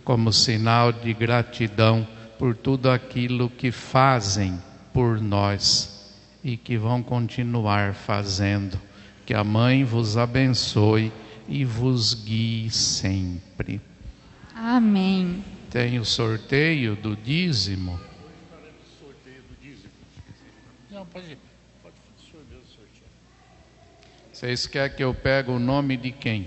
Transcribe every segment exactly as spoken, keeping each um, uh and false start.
como sinal de gratidão por tudo aquilo que fazem por nós e que vão continuar fazendo. Que a Mãe vos abençoe e vos guie sempre. Amém. Tem o sorteio do dízimo. Não, pode ir. Pode sorteio do sorteio. Vocês querem que eu pegue o nome de quem?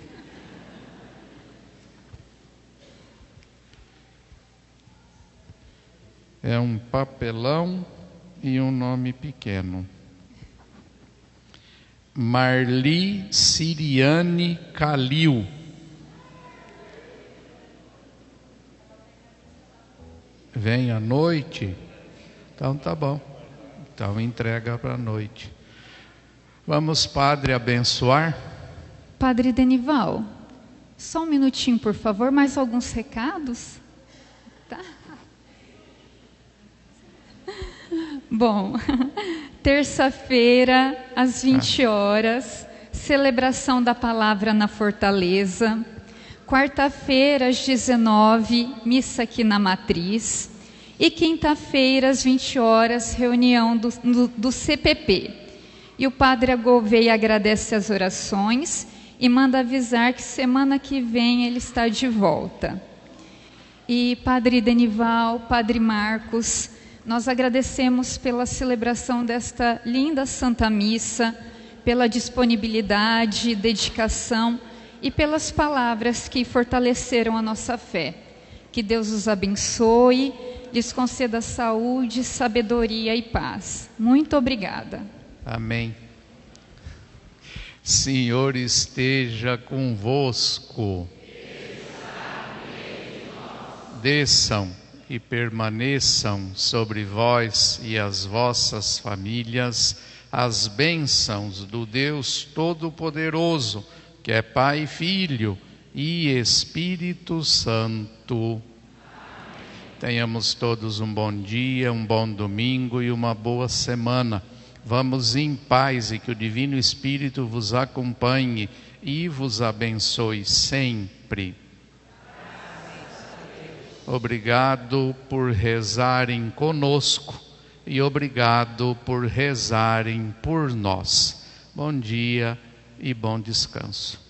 É um papelão e um nome pequeno. Marli Siriane Calil. Vem à noite? Então tá bom. Então entrega para a noite. Vamos, Padre, abençoar? Padre Denival, só um minutinho, por favor, mais alguns recados? Tá? Bom, terça-feira, às vinte horas, celebração da palavra na Fortaleza. Quarta-feira, às dezenove, missa aqui na Matriz. E quinta-feira, às vinte horas, reunião do, do, do C P P. E o Padre Gouveia agradece as orações e manda avisar que semana que vem ele está de volta. E Padre Denival, Padre Marcos, nós agradecemos pela celebração desta linda Santa Missa, pela disponibilidade, dedicação e pelas palavras que fortaleceram a nossa fé. Que Deus os abençoe, lhes conceda saúde, sabedoria e paz. Muito obrigada. Amém. Senhor esteja convosco. Desçam e permaneçam sobre vós e as vossas famílias as bênçãos do Deus Todo-Poderoso, que é Pai, Filho e Espírito Santo. Tenhamos todos um bom dia, um bom domingo e uma boa semana. Vamos em paz e que o Divino Espírito vos acompanhe e vos abençoe sempre. Obrigado por rezarem conosco e obrigado por rezarem por nós. Bom dia e bom descanso.